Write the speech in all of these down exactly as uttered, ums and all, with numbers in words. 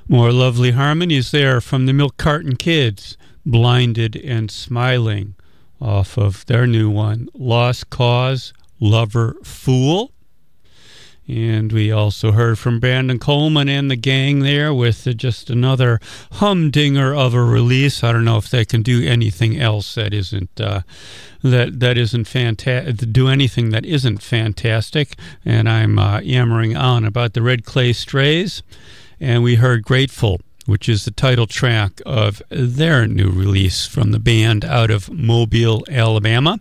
More lovely harmonies there from the Milk Carton Kids, Blinded and Smiling, off of their new one, Lost Cause, Lover, Fool. And we also heard from Brandon Coleman and the gang there with just another humdinger of a release. I don't know if they can do anything else that isn't uh, that that isn't fantastic. Do anything that isn't fantastic. And I'm uh, yammering on about the Red Clay Strays. And we heard Grateful, which is the title track of their new release from the band out of Mobile, Alabama.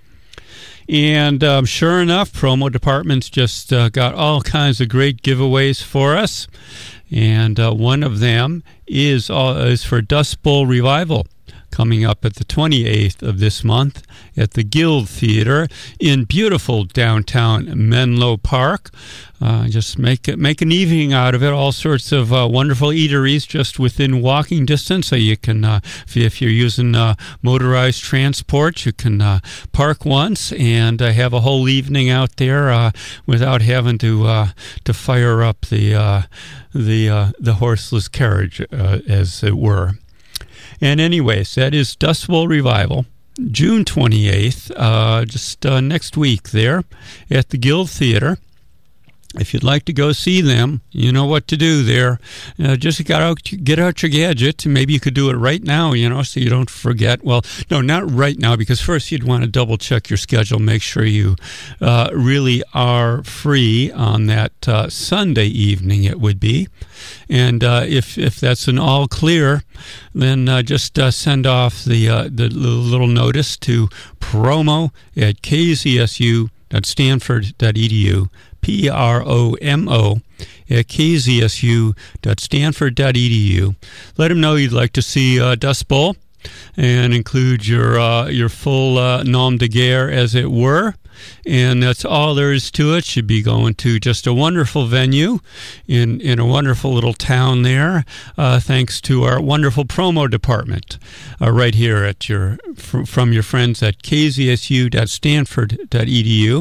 And um, sure enough, Promo Department's just uh, got all kinds of great giveaways for us. And uh, one of them is, uh, is for Dust Bowl Revival, coming up at the twenty-eighth of this month at the Guild Theater in beautiful downtown Menlo Park. Uh, just make it, make an evening out of it. All sorts of uh, wonderful eateries just within walking distance, so you can, uh, if, if you're using uh, motorized transport, you can uh, park once and uh, have a whole evening out there uh, without having to uh, to fire up the uh, the uh, the horseless carriage, uh, as it were. And anyways, that is Dust Bowl Revival, June twenty-eighth, uh, just uh, next week there at the Guild Theater. If you'd like to go see them, you know what to do there. Uh, just got out, get out your gadget. Maybe you could do it right now, you know, so you don't forget. Well, no, not right now, because first you'd want to double check your schedule, make sure you uh, really are free on that uh, Sunday evening, it would be. And uh, if if that's an all clear, then uh, just uh, send off the uh, the little notice to promo at k z s u dot stanford dot e d u. P R O M O at k z s u dot stanford dot e d u. Let them know you'd like to see uh, Dust Bowl and include your uh, your full uh, nom de guerre, as it were. And that's all there is to it. Should be going to just a wonderful venue in, in a wonderful little town there, uh, thanks to our wonderful promo department uh, right here at your fr- from your friends at k z s u dot stanford dot e d u.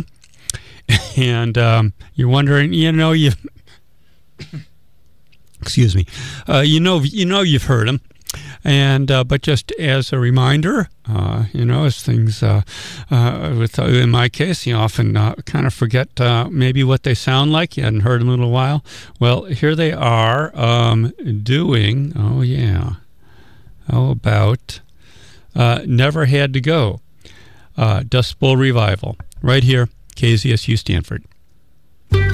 And um, you're wondering, you know, you excuse me, uh, you know, you know, you've heard them, and uh, but just as a reminder, uh, you know, as things, uh, uh, with uh, in my case, you often uh, kind of forget uh, maybe what they sound like. You hadn't heard them in a little while. Well, here they are um, doing. Oh yeah, how about uh, Never Had to Go, uh, Dust Bowl Revival, right here. K Z S U Stanford.